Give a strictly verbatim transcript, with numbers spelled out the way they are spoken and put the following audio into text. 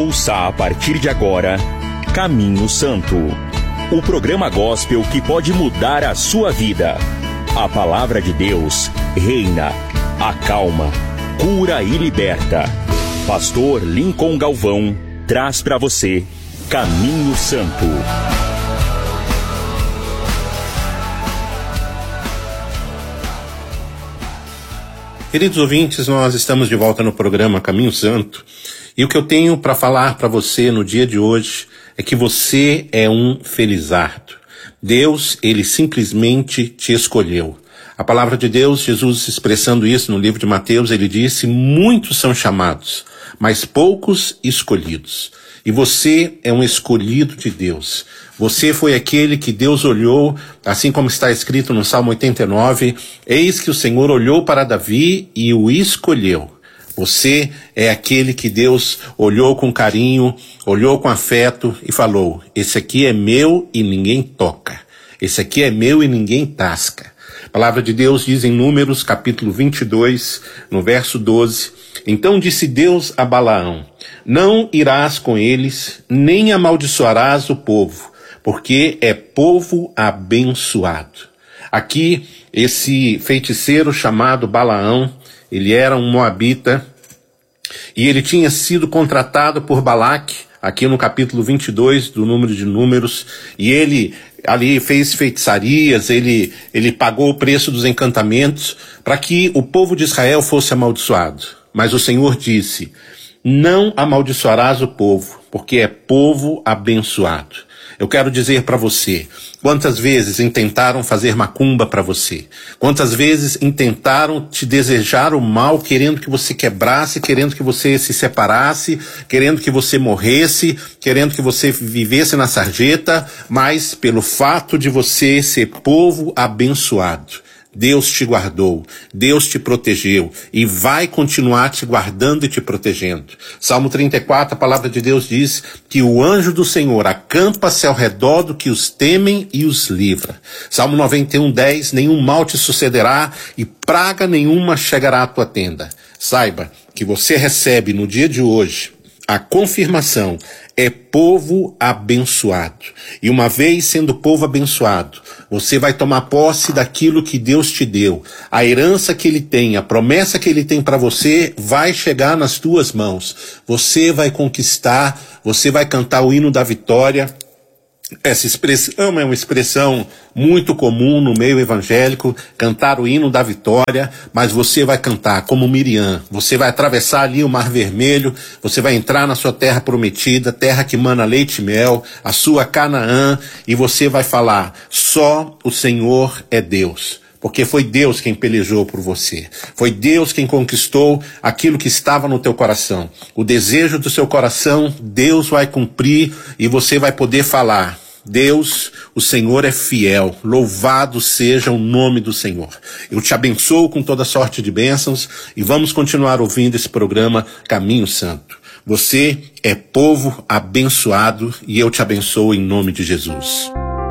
Ouça a partir de agora Caminho Santo, o programa gospel que pode mudar a sua vida. A palavra de Deus reina, acalma, cura e liberta. Pastor Lincoln Galvão traz para você Caminho Santo. Queridos ouvintes, nós estamos de volta no programa Caminho Santo. E o que eu tenho para falar para você no dia de hoje é que você é um felizardo. Deus, ele simplesmente te escolheu. A palavra de Deus, Jesus expressando isso no livro de Mateus, ele disse: muitos são chamados, mas poucos escolhidos. E você é um escolhido de Deus. Você foi aquele que Deus olhou, assim como está escrito no Salmo oitenta e nove, eis que o Senhor olhou para Davi e o escolheu. Você é aquele que Deus olhou com carinho, olhou com afeto e falou: esse aqui é meu e ninguém toca. Esse aqui é meu e ninguém tasca. A palavra de Deus diz em Números, capítulo vinte e dois, no verso doze, então disse Deus a Balaão: não irás com eles, nem amaldiçoarás o povo, porque é povo abençoado. Aqui, esse feiticeiro chamado Balaão, ele era um moabita e ele tinha sido contratado por Balaque, aqui no capítulo vinte e dois do número de Números, e ele ali fez feitiçarias, ele, ele pagou o preço dos encantamentos para que o povo de Israel fosse amaldiçoado. Mas o Senhor disse: não amaldiçoarás o povo, porque é povo abençoado. Eu quero dizer para você, quantas vezes intentaram fazer macumba para você? Quantas vezes intentaram te desejar o mal, querendo que você quebrasse, querendo que você se separasse, querendo que você morresse, querendo que você vivesse na sarjeta, mas pelo fato de você ser povo abençoado, Deus te guardou, Deus te protegeu e vai continuar te guardando e te protegendo. Salmo trinta e quatro, a palavra de Deus diz que o anjo do Senhor acampa-se ao redor do que os temem e os livra. Salmo noventa e um, dez, nenhum mal te sucederá e praga nenhuma chegará à tua tenda. Saiba que você recebe no dia de hoje a confirmação: é povo abençoado. E uma vez sendo povo abençoado, você vai tomar posse daquilo que Deus te deu. A herança que Ele tem, a promessa que Ele tem para você vai chegar nas tuas mãos. Você vai conquistar, você vai cantar o hino da vitória. Essa expressão é uma expressão muito comum no meio evangélico, cantar o hino da vitória, mas você vai cantar como Miriam, você vai atravessar ali o Mar Vermelho, você vai entrar na sua terra prometida, terra que mana leite e mel, a sua Canaã, e você vai falar: só o Senhor é Deus. Porque foi Deus quem pelejou por você. Foi Deus quem conquistou aquilo que estava no teu coração. O desejo do seu coração, Deus vai cumprir e você vai poder falar: Deus, o Senhor é fiel, louvado seja o nome do Senhor. Eu te abençoo com toda sorte de bênçãos e vamos continuar ouvindo esse programa Caminho Santo. Você é povo abençoado e eu te abençoo em nome de Jesus.